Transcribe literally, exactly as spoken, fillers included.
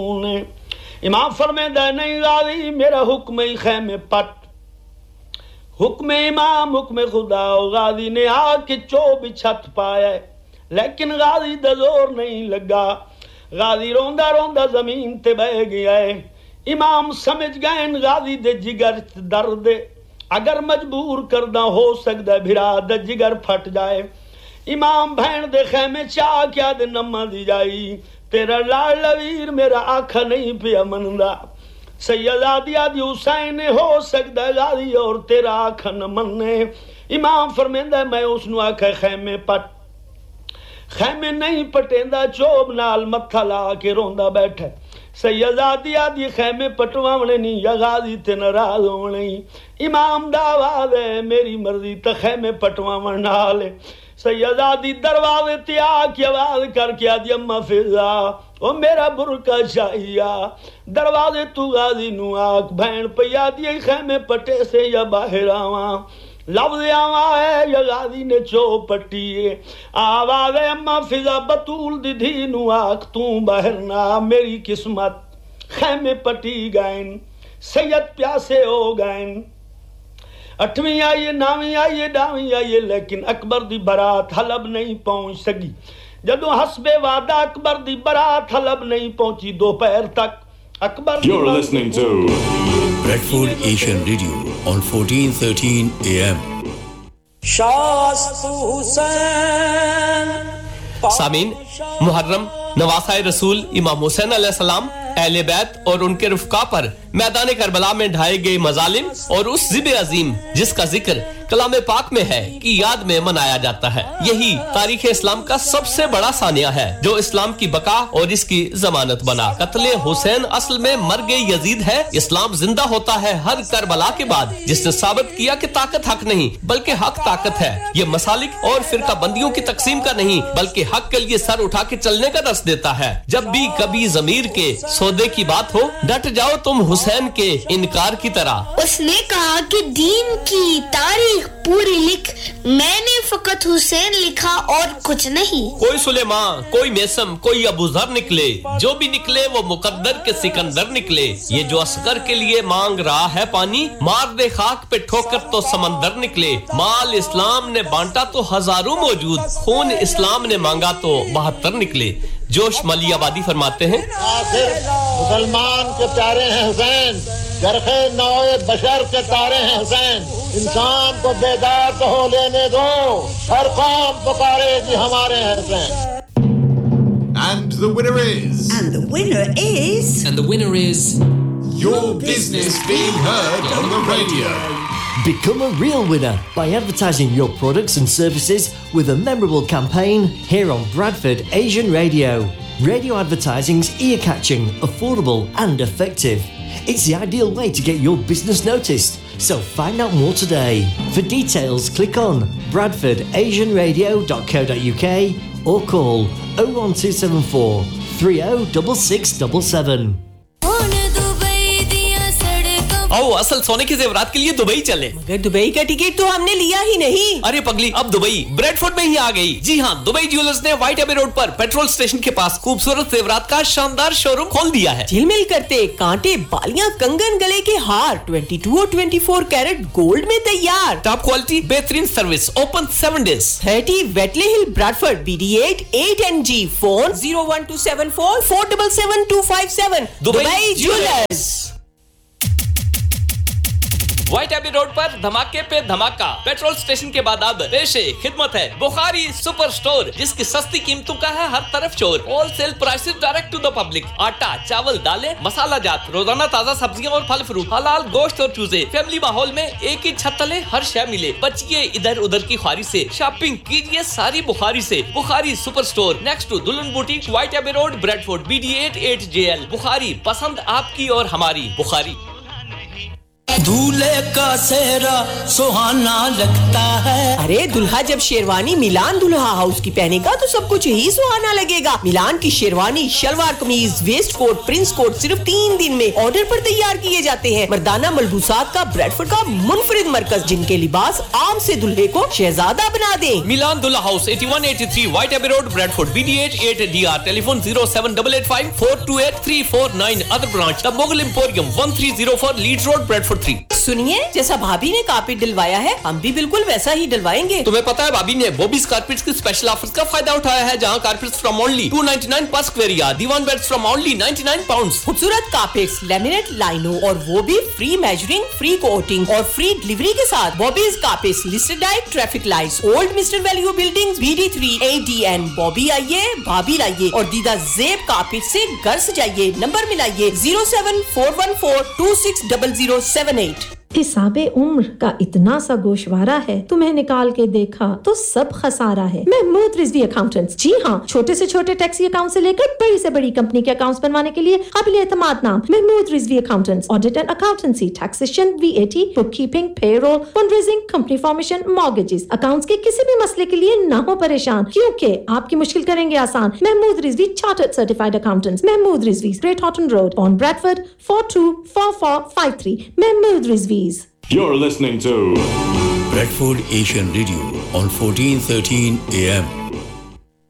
امام فرمائے نہیں غازی میرا حکم ہی خیمے پٹ حکم امام حکم خدا غازی نے آ کے چوب چھت پایا لیکن غازی دا زور نہیں لگا غازی روندا روندا زمین تے بہ گیا ہے امام سمجھ گئے غازی دے جگر درد اگر مجبور کردا ہو سکدا بھرا دا جگر پھٹ جائے امام بہن دے خیمے چاہ کیا دے نمہ دی جائی تیرا لال لویر میرا آنکھا نہیں پیا مندا سید آدی آدی حسین ہو سکتا ہے غازی اور تیرا آنکھا نہ مننے امام فرمیندہ میں اس نو آنکھا خیمے پٹ خیمے نہیں پٹیندہ چوب نال متھا لا کے روندہ بیٹھے سید آدی آدی خیمے پٹواونے نہیں یا غازی تے ناراض ہونے امام دعویٰ ہے میری مرضی تا خیمے پٹواون نالے سیدادی دروازے تے آ کے آواز کر کے آدھی اماں فضا او میرا برکا چاہیا دروازے تو غازی نو آک بہن پہ آدھی خیمے پٹے سے یا باہر آواں لفظ آواں ہے یا غازی نے چو پٹی ہے آواز ہے اماں فضا بطول دی دھی نو آک تو باہر نہ میری قسمت خیمے پٹی گائن سید پیاسے ہو گائن اٹھویں آئیے ناویں آئیے ڈاویں آئیے لیکن اکبر دی برات حلب نہیں پہنچ سکی جدو حسب وعدہ اکبر دی برات حلب نہیں پہنچی دوپہر تک اکبر You're listening to Bradford Asian Radio on fourteen thirteen A M شاست حسین سامعین محرم نواسہ رسول امام حسین علیہ السلام اہل بیت اور ان کے رفقا پر میدان کربلا میں ڈھائے گئے مظالم اور اس ذبح عظیم جس کا ذکر کلام پاک میں ہے کی یاد میں منایا جاتا ہے یہی تاریخ اسلام کا سب سے بڑا ثانیہ ہے جو اسلام کی بقا اور اس کی ضمانت بنا قتل حسین اصل میں مرگ یزید ہے اسلام زندہ ہوتا ہے ہر کربلا کے بعد جس نے ثابت کیا کہ طاقت حق نہیں بلکہ حق طاقت ہے یہ مسالک اور فرقہ بندیوں کی تقسیم کا نہیں بلکہ حق کے لیے سر اٹھا کے چلنے کا درس دیتا ہے جب بھی کبھی ضمیر کے سودے کی بات ہو ڈٹ جاؤ تم حسین کے انکار کی طرح اس نے کہا کہ دین کی تاریخ پوری لکھ میں نے فقط حسین لکھا اور کچھ نہیں کوئی سلیمان کوئی میسم کوئی ابو ذر نکلے جو بھی نکلے وہ مقدر کے سکندر نکلے یہ جو عسکر کے لیے مانگ رہا ہے پانی مار دے خاک پہ ٹھوکر تو سمندر نکلے مال اسلام نے بانٹا تو ہزاروں موجود خون اسلام نے مانگا تو بہتر نکلے جوش ملی آبادی فرماتے ہیں آخر مسلمان کے پیارے ہیں حسین جرخے نوع بشر کے تارے ہیں حسین انسان کو بیدار تو ہو لینے دو ہر قوم پکارے گی ہمارے ہیں حسین And the winner is And the winner is And the winner is Your business being heard on the radio. Become a real winner by advertising your products and services with a memorable campaign here on Bradford Asian Radio. Radio advertising's ear-catching, affordable and effective. It's the ideal way to get your business noticed. So find out more today. For details, click on bradford asian radio dot co dot uk or call oh one two seven four three oh six six seven seven. او اصل سونے کے زیورات کے لیے Dubai چلے مگر Dubai کا ticket تو ہم نے لیا ہی نہیں ارے پگلی اب دبئی بریڈ فورڈ میں ہی آ گئی جی ہاں دبئی جیولرز نے وائٹ ایبے روڈ پر پیٹرول اسٹیشن کے پاس خوبصورت زیورات کا شاندار شو روم کھول دیا ہے جھل مل کرتے کانٹے بالیاں کنگن گلے کے ہار بائیس اور چوبیس کیرٹ گولڈ میں تیار ٹاپ کوالٹی بہترین service open seven days thirty ویٹلے ہل براڈفورڈ B D at at N G phone zero one to seven four four double seven to five seven Dubai jewellers white Abbey road پر دھماکے پہ دھماکہ petrol station کے بعد اب پیش خدمت ہے بخاری سپر سٹور جس کی سستی قیمتوں کا ہے ہر طرف شور whole cell prices direct to the public آٹا چاول دالیں مسالہ جات روزانہ تازہ سبزیاں اور پھل فروٹ حلال گوشت اور چوزے فیملی ماحول میں ایک ہی چھت تلے ہر شے ملے بچیے ادھر ادھر کی خواری سے شاپنگ کیجیے ساری بخاری سے بخاری سپر سٹور نیکسٹ ٹو دلہن boutique white Abbey road Bradford B D at at J L بخاری پسند آپ کی اور ہماری بخاری दूल्हे का सेहरा सुहाना लगता है। अरे दुल्हा जब शेरवानी मिलान दुल्हा हाउस की पहनेगा तो सब कुछ ही सुहाना लगेगा। मिलान की शेरवानी, शलवार कमीज, वेस्ट कोट, प्रिंस कोट सिर्फ तीन दिन में ऑर्डर पर तैयार किए जाते हैं। मर्दाना मलबूसात का ब्रैडफोर्ड का मुनफरिद मरकज, जिनके लिबास आम से दुल्हे को शहजादा बना दे। मिलान दुल्हा house eighty-one eighty-three White Abbey Road, Bradford, B D eight eight D R, telephone zero seven eight eight five four two eight three four nine. Other branch, The Mughal Emporium, thirteen oh four Leeds Road, Bradford three. सुनिए, जैसा भाभी ने carpet डलवाया है हम भी बिल्कुल वैसा ही डलवाएंगे। तुम्हें पता है भाभी ने बॉबीज कारपेट्स की स्पेशल ऑफर्स का फायदा उठाया है, जहां carpets from only two ninety-nine per square yard, Diwan beds from only ninety-nine pounds। खूबसूरत कारपेट्स, लैमिनेट लाइनों और वो भी फ्री मेजरिंग, फ्री कोटिंग और फ्री डिलीवरी के साथ। Bobby's carpets, listed diet, traffic lights, old mister value buildings, B D three A D N। Bobby आइए, भाभी लाइए और दीदा जेब कारपेट से घर सजाइए। Number मिलाइए zero seven four one four two six zero zero seven eight। हिसाबे उम्र का इतना सा गोशवारा है, तुम्हें निकाल के देखा तो सब खसारा है। महमूद रिजवी अकाउंटेंट्स, जी हाँ, छोटे से छोटे टैक्सी अकाउंट से लेकर बड़ी से बड़ी कंपनी के अकाउंट्स बनवाने के लिए काबिल एतमाद नाम Mahmood Rizvi accountants. Audit and accountancy, taxation, V A T, book keeping, payroll, fundraising, company formation, mortgages, accounts के किसी भी मसले के लिए ना हो परेशान, क्योंकि आपकी मुश्किल करेंगे आसान। Mahmood Rizvi chartered certified accountants, Mahmood Rizvi, great Horton road, on Bradford four two four four five three। Mahmood Rizvi. You're listening to Bradford Asian Radio on fourteen thirteen A M.